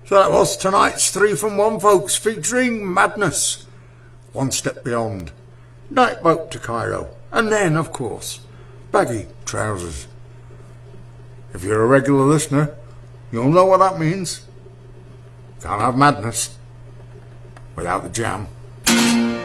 So that was tonight's 3 from 1, folks, featuring Madness, One Step Beyond, Night Boat to Cairo, and then, of course, Baggy Trousers. If you're a regular listener, you'll know what that means. Can't have madness without the jam.